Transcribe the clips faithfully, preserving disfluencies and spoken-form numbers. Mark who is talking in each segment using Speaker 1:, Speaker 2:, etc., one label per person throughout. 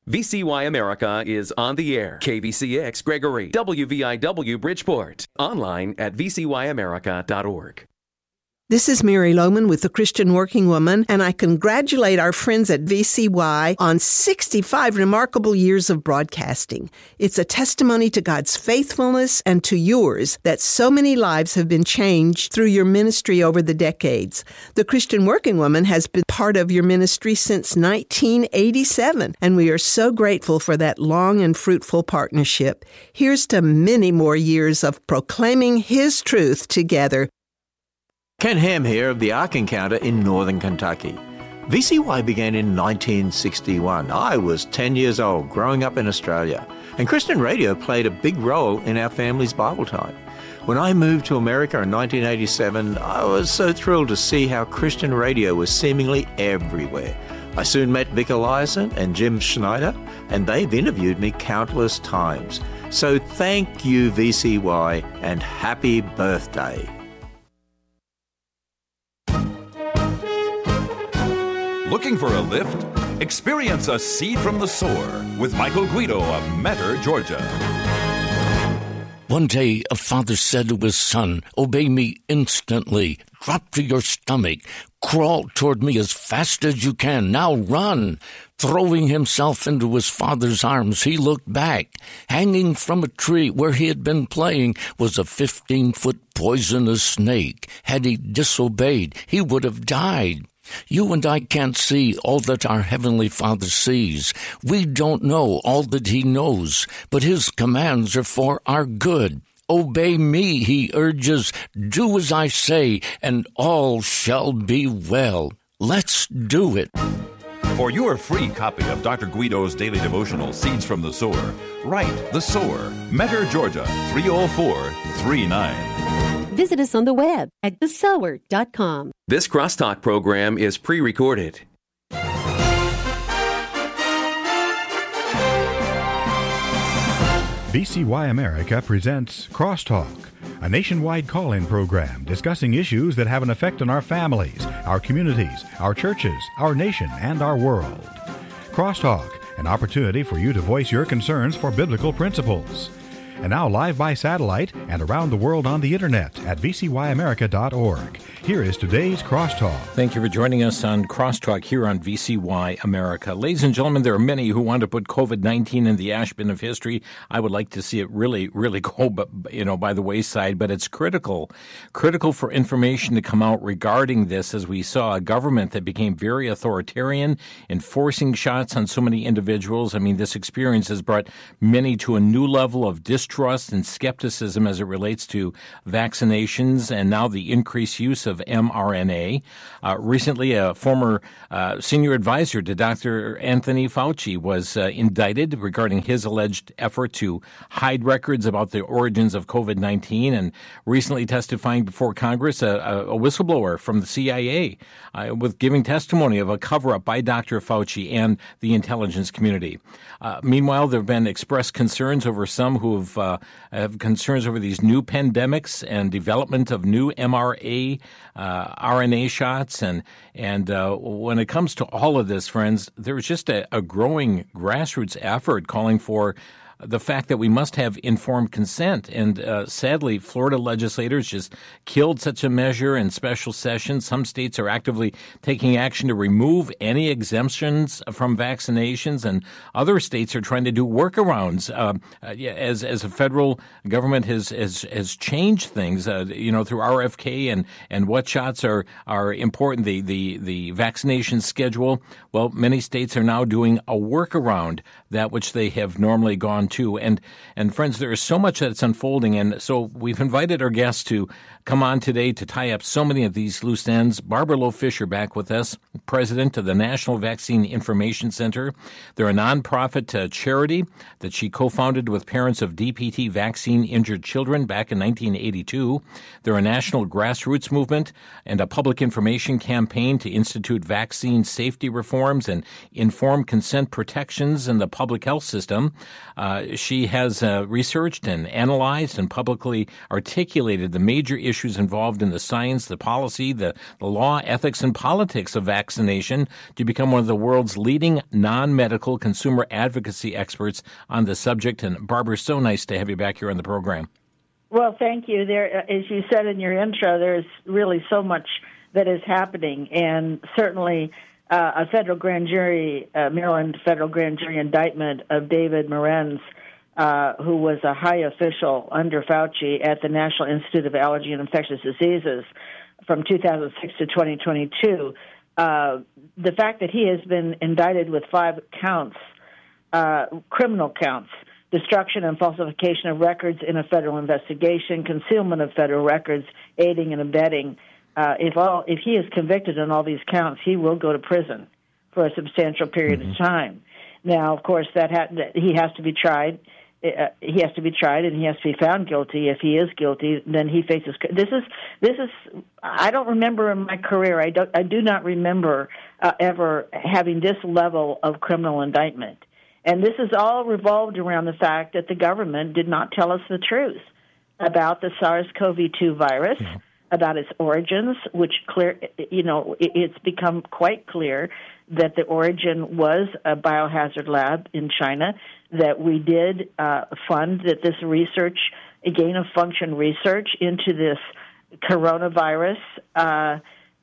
Speaker 1: V C Y America is on the air. K V C X Gregory, W V I W Bridgeport. Online at v c y america dot org.
Speaker 2: This is Mary Lohman with the Christian Working Woman, and I congratulate our friends at V C Y on sixty-five remarkable years of broadcasting. It's a testimony to God's faithfulness and to yours that so many lives have been changed through your ministry over the decades. The Christian Working Woman has been part of your ministry since nineteen eighty-seven, and we are so grateful for that long and fruitful partnership. Here's to many more years of proclaiming His truth together.
Speaker 3: Ken Ham here of the Ark Encounter in northern Kentucky. V C Y began in nineteen sixty-one. I was ten years old, growing up in Australia, and Christian radio played a big role in our family's Bible time. When I moved to America in nineteen eighty-seven, I was so thrilled to see how Christian radio was seemingly everywhere. I soon met Vic Eliason and Jim Schneider, and they've interviewed me countless times. So thank you, V C Y, and happy birthday.
Speaker 4: Looking for a lift? Experience a seed from the sower with Michael Guido of Metter, Georgia.
Speaker 5: One day, a father said to his son, "Obey me instantly. Drop to your stomach. Crawl toward me as fast as you can. Now run." Throwing himself into his father's arms, he looked back. Hanging from a tree where he had been playing was a fifteen-foot poisonous snake. Had he disobeyed, he would have died. You and I can't see all that our Heavenly Father sees. We don't know all that He knows, but His commands are for our good. Obey me, He urges. Do as I say, and all shall be well. Let's do it.
Speaker 4: For your free copy of Doctor Guido's daily devotional, Seeds from the Sower, write The Sower, Metter, Georgia, three oh four three nine.
Speaker 6: Visit us on the web at the sower dot com.
Speaker 1: This Crosstalk program is pre-recorded.
Speaker 7: V C Y America presents Crosstalk, a nationwide call-in program discussing issues that have an effect on our families, our communities, our churches, our nation, and our world. Crosstalk, an opportunity for you to voice your concerns for biblical principles. And now live by satellite and around the world on the internet at v c y america dot org. Here is today's Crosstalk.
Speaker 8: Thank you for joining us on Crosstalk here on V C Y America. Ladies and gentlemen, there are many who want to put covid nineteen in the ash bin of history. I would like to see it really, really go, you know, by the wayside, but it's critical, critical for information to come out regarding this, as we saw a government that became very authoritarian, enforcing shots on so many individuals. I mean, this experience has brought many to a new level of distrust and skepticism as it relates to vaccinations, and now the increased use of mRNA. Uh, recently, a former uh, senior advisor to Doctor Anthony Fauci was uh, indicted regarding his alleged effort to hide records about the origins of covid nineteen, and recently testifying before Congress, a, a whistleblower from the C I A uh, with giving testimony of a cover-up by Doctor Fauci and the intelligence community. Uh, meanwhile, there have been expressed concerns over some who have, uh, have concerns over these new pandemics and development of new mRNA uh, R N A shots. And, and uh, when it comes to all of this, friends, there's just a, a growing grassroots effort calling for the fact that we must have informed consent. And uh, sadly, Florida legislators just killed such a measure in special session. Some states are actively taking action to remove any exemptions from vaccinations, and other states are trying to do workarounds. Uh, as as a federal government has has, has changed things, uh, you know, through R F K and, and what shots are are important, the the the vaccination schedule. Well, many states are now doing a workaround, that which they have normally gone to. And, and friends, there is so much that's unfolding. And so we've invited our guests to come on today to tie up so many of these loose ends. Barbara Loe Fisher back with us, president of the National Vaccine Information Center. They're a nonprofit uh, charity that she co-founded with parents of D P T vaccine-injured children back in nineteen eighty-two. They're a national grassroots movement and a public information campaign to institute vaccine safety reforms and inform consent protections in the public health system. Uh, Uh, she has uh, researched and analyzed and publicly articulated the major issues involved in the science, the policy, the, the law, ethics, and politics of vaccination to become one of the world's leading non-medical consumer advocacy experts on the subject. And Barbara, so nice to have you back here on the program.
Speaker 9: Well, thank you. There, as you said in your intro, there's really so much that is happening, and certainly uh, a federal grand jury, uh, Maryland federal grand jury indictment of David Marentz, uh, who was a high official under Fauci at the National Institute of Allergy and Infectious Diseases from two thousand six to twenty twenty-two. Uh, the fact that he has been indicted with five counts, uh, criminal counts, destruction and falsification of records in a federal investigation, concealment of federal records, aiding and abetting. Uh, if all, if he is convicted on all these counts, he will go to prison for a substantial period mm-hmm. of time. Now, of course, that, ha- that he has to be tried. Uh, he has to be tried, and he has to be found guilty. If he is guilty, then he faces. This is this is. I don't remember in my career. I don't. I do not remember uh, ever having this level of criminal indictment. And this is all revolved around the fact that the government did not tell us the truth about the SARS-C o V two virus, yeah. about its origins, which clear, you know, it's become quite clear that the origin was a biohazard lab in China, that we did uh, fund that this research, gain-of-function research into this coronavirus, uh,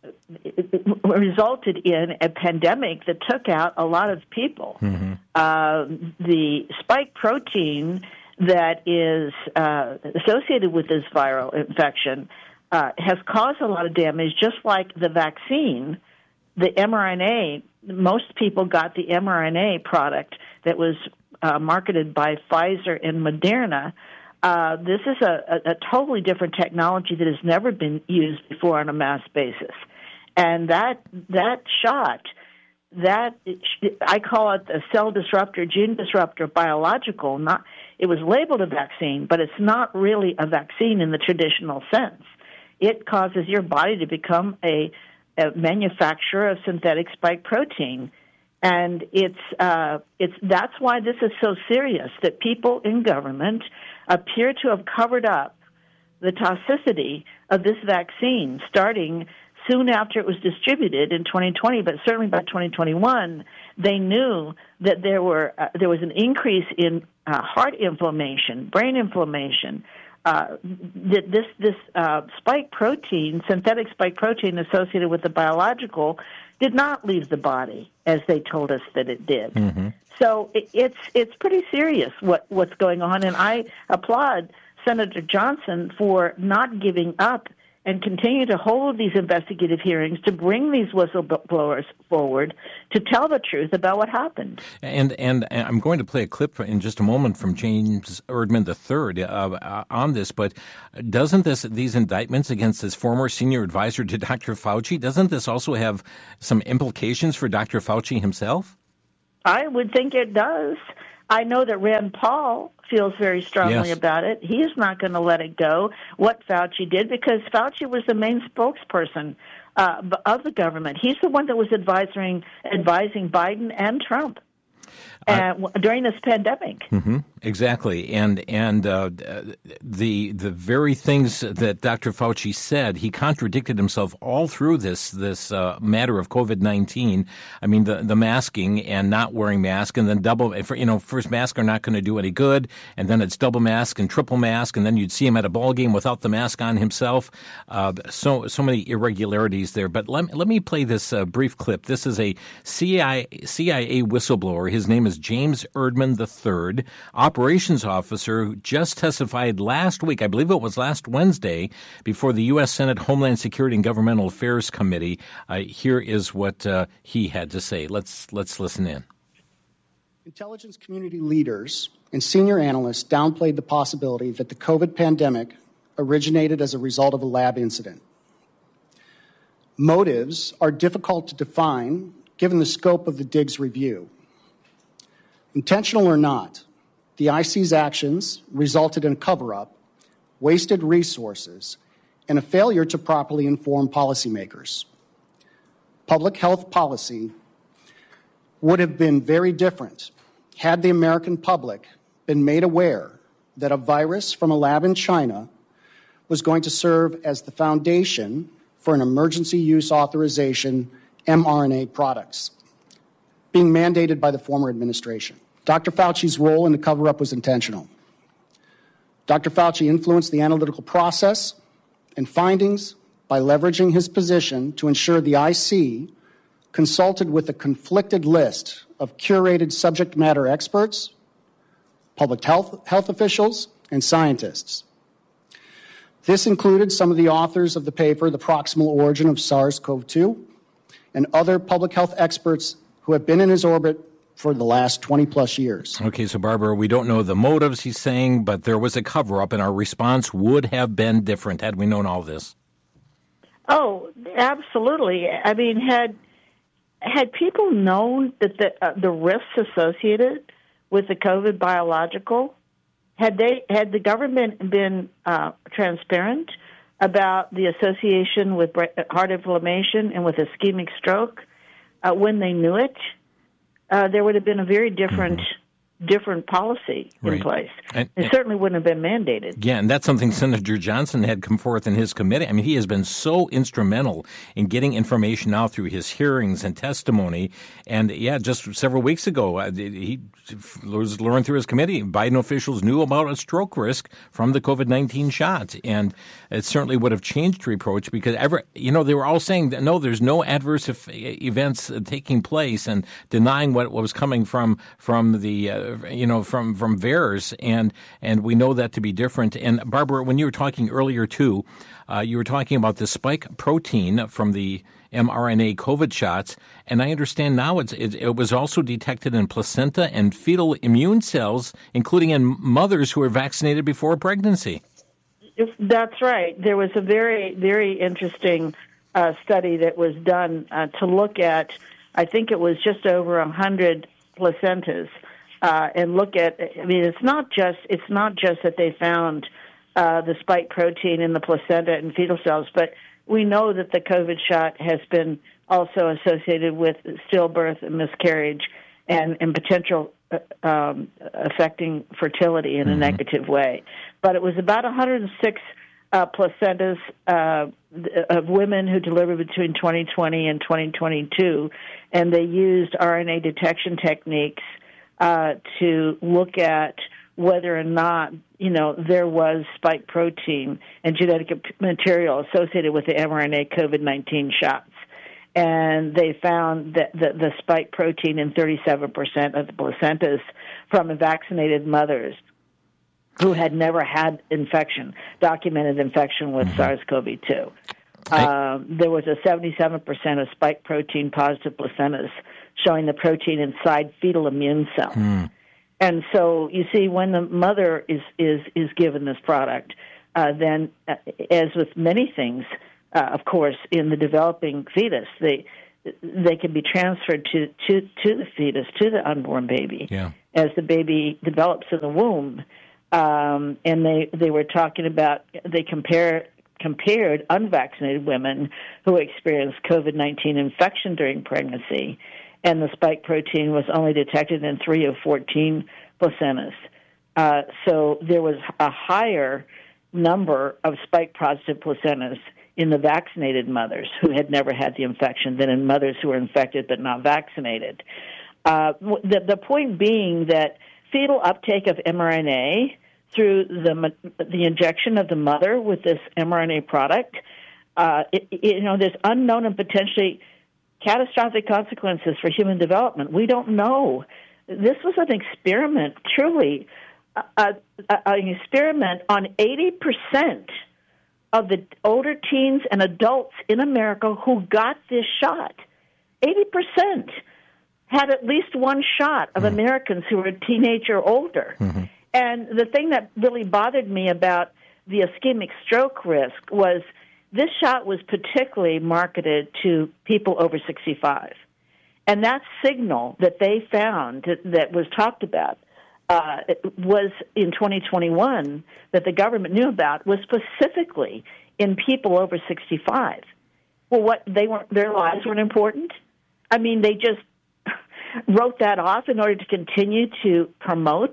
Speaker 9: it resulted in a pandemic that took out a lot of people. Mm-hmm. Uh, the spike protein that is uh, associated with this viral infection uh, has caused a lot of damage, just like the vaccine. The mRNA, most people got the mRNA product that was uh, marketed by Pfizer and Moderna. Uh, this is a, a, a totally different technology that has never been used before on a mass basis. And that that shot, that I call it a cell disruptor, gene disruptor, biological. Not it was labeled a vaccine, but it's not really a vaccine in the traditional sense. It causes your body to become a, a manufacturer of synthetic spike protein, and it's uh, it's that's why this is so serious. That people in government appear to have covered up the toxicity of this vaccine, starting soon after it was distributed in twenty twenty, but certainly by twenty twenty-one, they knew that there were uh, there was an increase in uh, heart inflammation, brain inflammation. Uh, that this this uh, spike protein, synthetic spike protein associated with the biological, did not leave the body as they told us that it did. Mm-hmm. So it, it's it's pretty serious what, what's going on, and I applaud Senator Johnson for not giving up and continue to hold these investigative hearings to bring these whistleblowers forward to tell the truth about what happened.
Speaker 8: And and I'm going to play a clip in just a moment from James Erdman the third uh, on this, but doesn't this these indictments against this former senior advisor to Doctor Fauci, doesn't this also have some implications for Doctor Fauci himself?
Speaker 9: I would think it does. I know that Rand Paul feels very strongly yes. about it. He is not going to let it go, what Fauci did, because Fauci was the main spokesperson uh, of the government. He's the one that was advising, advising Biden and Trump uh, during this pandemic.
Speaker 8: Mm-hmm, exactly. And and uh, the the very things that Doctor Fauci said, he contradicted himself all through this this uh, matter of COVID nineteen. I mean, the, the masking and not wearing mask, and then double, you know, first masks are not going to do any good, and then it's double mask and triple mask, and then you'd see him at a ball game without the mask on himself. Uh, so so many irregularities there. But let, let me play this uh, brief clip. This is a C I A, C I A whistleblower. His name is James Erdman the third, operations officer who just testified last week, I believe it was last Wednesday, before the U S Senate Homeland Security and Governmental Affairs Committee. Uh, here is what uh, he had to say. Let's let's listen in.
Speaker 10: Intelligence community leaders and senior analysts downplayed the possibility that the COVID pandemic originated as a result of a lab incident. Motives are difficult to define given the scope of the D I G S review. Intentional or not, the I C's actions resulted in a cover-up, wasted resources, and a failure to properly inform policymakers. Public health policy would have been very different had the American public been made aware that a virus from a lab in China was going to serve as the foundation for an emergency use authorization mRNA products being mandated by the former administration. Doctor Fauci's role in the cover-up was intentional. Doctor Fauci influenced the analytical process and findings by leveraging his position to ensure the I C consulted with a conflicted list of curated subject matter experts, public health, health officials, and scientists. This included some of the authors of the paper, The Proximal Origin of SARS-C o V two, and other public health experts who have been in his orbit for the last twenty plus years.
Speaker 8: Okay, so Barbara, we don't know the motives he's saying, but there was a cover-up, and our response would have been different had we known all this.
Speaker 9: Oh, absolutely. I mean, had had people known that the uh, the risks associated with the COVID biological, had they had the government been uh, transparent about the association with heart inflammation and with ischemic stroke uh, when they knew it, uh, there would have been a very different. Mm-hmm. different policy in
Speaker 8: right.
Speaker 9: place.
Speaker 8: And,
Speaker 9: it
Speaker 8: and,
Speaker 9: certainly wouldn't have been mandated.
Speaker 8: Yeah, and that's something Senator Johnson had come forth in his committee. I mean, he has been so instrumental in getting information out through his hearings and testimony. And, yeah, just several weeks ago, uh, he was learned through his committee, Biden officials knew about a stroke risk from the COVID nineteen shot. And it certainly would have changed the approach because, ever, you know, they were all saying that, no, there's no adverse events taking place and denying what, what was coming from, from the uh, you know, from, from V A E R S, and, and we know that to be different. And Barbara, when you were talking earlier too, uh, you were talking about the spike protein from the mRNA COVID shots, and I understand now it's, it, it was also detected in placenta and fetal immune cells, including in mothers who were vaccinated before pregnancy.
Speaker 9: That's right. There was a very, very interesting uh, study that was done uh, to look at, I think it was just over one hundred placentas. Uh, and look at, I mean, it's not just it's not just that they found uh, the spike protein in the placenta and fetal cells, but we know that the COVID shot has been also associated with stillbirth and miscarriage and, and potential uh, um, affecting fertility in mm-hmm. a negative way. But it was about one hundred six uh, placentas uh, of women who delivered between twenty twenty and twenty twenty-two, and they used R N A detection techniques Uh, to look at whether or not, you know, there was spike protein and genetic material associated with the mRNA COVID nineteen shots. And they found that the, the spike protein in thirty-seven percent of the placentas from vaccinated mothers who had never had infection, documented infection with mm-hmm. SARS-C o V two. Um, there was a seventy-seven percent of spike protein positive placentas showing the protein inside fetal immune cells. Mm. And so you see when the mother is, is, is given this product, uh, then uh, as with many things, uh, of course, in the developing fetus, they they can be transferred to, to, to the fetus, to the unborn baby,
Speaker 8: yeah.
Speaker 9: as the baby develops in the womb. Um, and they, they were talking about, they compare compared unvaccinated women who experienced COVID nineteen infection during pregnancy, and the spike protein was only detected in three of fourteen placentas. Uh, so there was a higher number of spike-positive placentas in the vaccinated mothers who had never had the infection than in mothers who were infected but not vaccinated. Uh, the, the point being that fetal uptake of mRNA through the the injection of the mother with this mRNA product, uh, it, you know, there's unknown and potentially catastrophic consequences for human development. We don't know. This was an experiment, truly, uh, uh, an experiment on eighty percent of the older teens and adults in America who got this shot. eighty percent had at least one shot of mm-hmm. Americans who were a teenager or older. Mm-hmm. And the thing that really bothered me about the ischemic stroke risk was this shot was particularly marketed to people over sixty-five. And that signal that they found that, that was talked about uh, was in twenty twenty-one that the government knew about was specifically in people over sixty-five. Well, what they weren't, their lives weren't important? I mean, they just wrote that off in order to continue to promote hmm.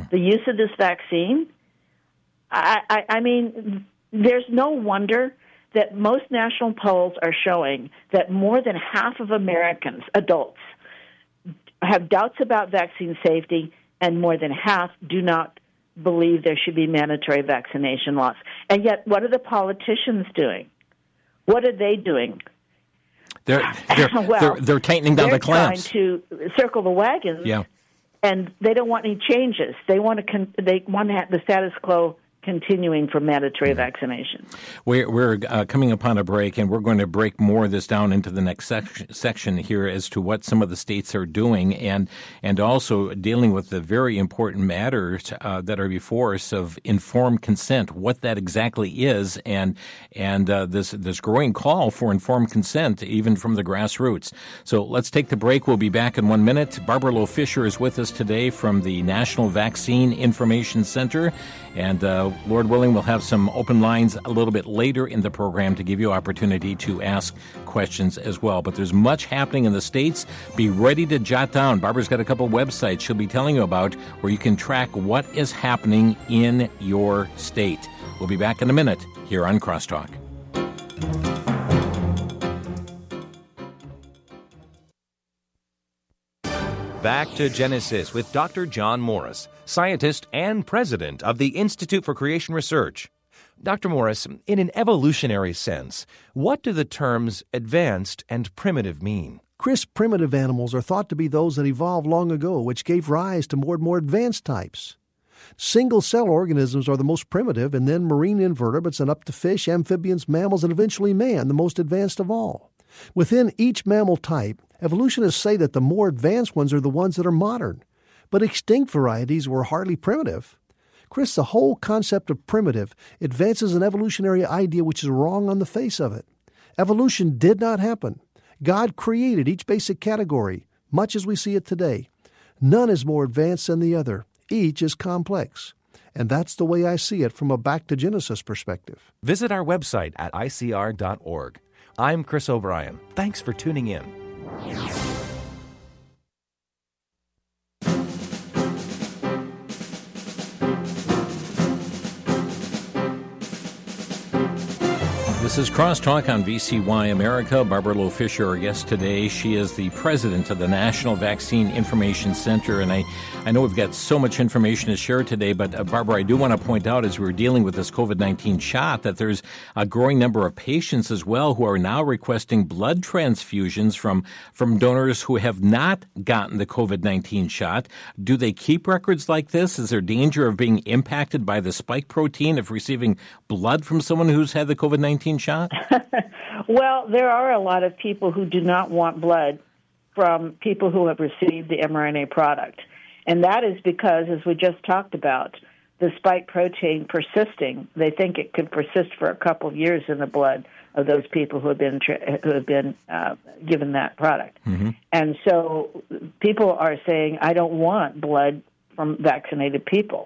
Speaker 9: the use of this vaccine, I, I, I mean, there's no wonder that most national polls are showing that more than half of Americans, adults, have doubts about vaccine safety, and more than half do not believe there should be mandatory vaccination laws. And yet, what are the politicians doing? What are they doing?
Speaker 8: They're they're,
Speaker 9: well,
Speaker 8: they're, they're tightening down the clamps.
Speaker 9: They're trying to circle the wagons,
Speaker 8: yeah.
Speaker 9: and they don't want any changes. They want to con- they want to have the status quo continuing for mandatory vaccination.
Speaker 8: We're, we're uh, coming upon a break, and we're going to break more of this down into the next sec- section here as to what some of the states are doing, and and also dealing with the very important matters uh, that are before us of informed consent, what that exactly is, and and uh, this this growing call for informed consent, even from the grassroots. So let's take the break. We'll be back in one minute. Barbara Loe Fisher is with us today from the National Vaccine Information Center, and uh, Lord willing, we'll have some open lines a little bit later in the program to give you opportunity to ask questions as well. But there's much happening in the states. Be ready to jot down. Barbara's got a couple websites she'll be telling you about where you can track what is happening in your state. We'll be back in a minute here on Crosstalk.
Speaker 11: Back to Genesis with Doctor John Morris, scientist and president of the Institute for Creation Research. Doctor Morris, in an evolutionary sense, what do the terms advanced and primitive mean?
Speaker 12: Chris, primitive animals are thought to be those that evolved long ago, which gave rise to more and more advanced types. Single-cell organisms are the most primitive, and then marine invertebrates and up to fish, amphibians, mammals, and eventually man, the most advanced of all. Within each mammal type, evolutionists say that the more advanced ones are the ones that are modern, but extinct varieties were hardly primitive. Chris, the whole concept of primitive advances an evolutionary idea which is wrong on the face of it. Evolution did not happen. God created each basic category, much as we see it today. None is more advanced than the other. Each is complex. And that's the way I see it from a back to Genesis perspective.
Speaker 11: Visit our website at I C R dot org. I'm Chris O'Brien. Thanks for tuning in.
Speaker 8: This is Crosstalk on V C Y America. Barbara Loe Fisher, our guest today. She is the president of the National Vaccine Information Center. And I, I know we've got so much information to share today, but uh, Barbara, I do want to point out as we're dealing with this COVID nineteen shot that there's a growing number of patients as well who are now requesting blood transfusions from, from donors who have not gotten the COVID nineteen shot. Do they keep records like this? Is there danger of being impacted by the spike protein if receiving blood from someone who's had the COVID nineteen shot?
Speaker 9: Well, there are a lot of people who do not want blood from people who have received the mRNA product. And that is because, as we just talked about, the spike protein persisting, they think it could persist for a couple of years in the blood of those people who have been who have been uh, given that product. Mm-hmm. And so people are saying, I don't want blood from vaccinated people.